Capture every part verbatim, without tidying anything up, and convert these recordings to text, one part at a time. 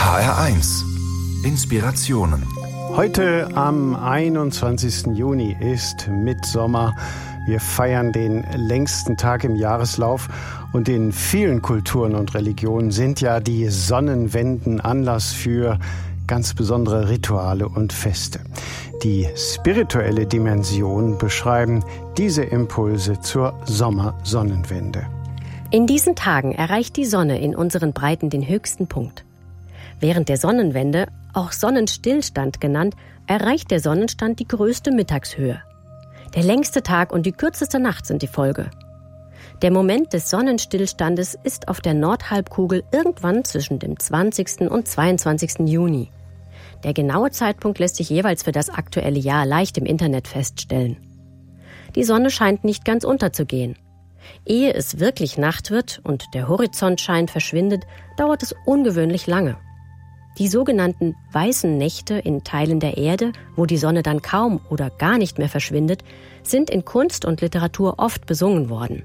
H R eins Inspirationen. Heute am einundzwanzigsten Juni ist Mittsommer. Wir feiern den längsten Tag im Jahreslauf und in vielen Kulturen und Religionen sind ja die Sonnenwenden Anlass für ganz besondere Rituale und Feste. Die spirituelle Dimension beschreiben diese Impulse zur Sommersonnenwende. In diesen Tagen erreicht die Sonne in unseren Breiten den höchsten Punkt. Während der Sonnenwende, auch Sonnenstillstand genannt, erreicht der Sonnenstand die größte Mittagshöhe. Der längste Tag und die kürzeste Nacht sind die Folge. Der Moment des Sonnenstillstandes ist auf der Nordhalbkugel irgendwann zwischen dem zwanzigsten und zweiundzwanzigsten Juni. Der genaue Zeitpunkt lässt sich jeweils für das aktuelle Jahr leicht im Internet feststellen. Die Sonne scheint nicht ganz unterzugehen. Ehe es wirklich Nacht wird und der Horizontschein verschwindet, dauert es ungewöhnlich lange. Die sogenannten weißen Nächte in Teilen der Erde, wo die Sonne dann kaum oder gar nicht mehr verschwindet, sind in Kunst und Literatur oft besungen worden.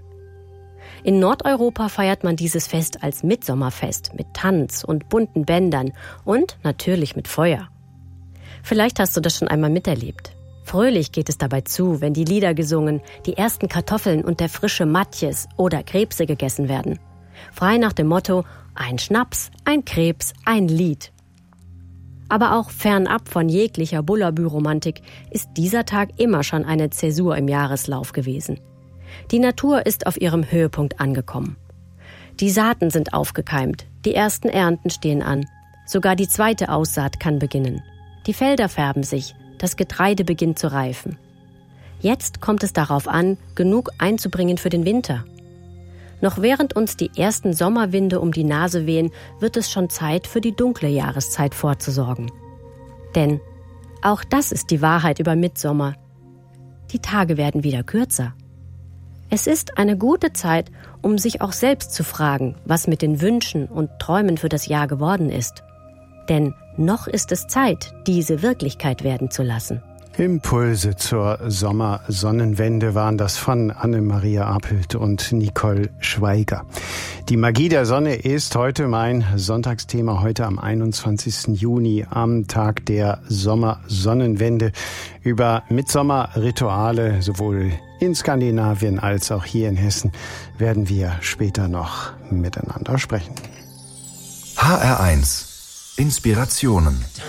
In Nordeuropa feiert man dieses Fest als Mittsommerfest mit Tanz und bunten Bändern und natürlich mit Feuer. Vielleicht hast du das schon einmal miterlebt. Fröhlich geht es dabei zu, wenn die Lieder gesungen, die ersten Kartoffeln und der frische Matjes oder Krebse gegessen werden. Frei nach dem Motto, ein Schnaps, ein Krebs, ein Lied. Aber auch fernab von jeglicher Bullabü-Romantik ist dieser Tag immer schon eine Zäsur im Jahreslauf gewesen. Die Natur ist auf ihrem Höhepunkt angekommen. Die Saaten sind aufgekeimt, die ersten Ernten stehen an. Sogar die zweite Aussaat kann beginnen. Die Felder färben sich, das Getreide beginnt zu reifen. Jetzt kommt es darauf an, genug einzubringen für den Winter. Noch während uns die ersten Sommerwinde um die Nase wehen, wird es schon Zeit für die dunkle Jahreszeit vorzusorgen. Denn auch das ist die Wahrheit über Mittsommer. Die Tage werden wieder kürzer. Es ist eine gute Zeit, um sich auch selbst zu fragen, was mit den Wünschen und Träumen für das Jahr geworden ist. Denn noch ist es Zeit, diese Wirklichkeit werden zu lassen. Impulse zur Sommersonnenwende waren das von Anne-Maria Apelt und Nicole Schweiger. Die Magie der Sonne ist heute mein Sonntagsthema, heute am einundzwanzigsten Juni, am Tag der Sommersonnenwende. Über Mittsommerrituale, sowohl in Skandinavien als auch hier in Hessen, werden wir später noch miteinander sprechen. H R eins Inspirationen.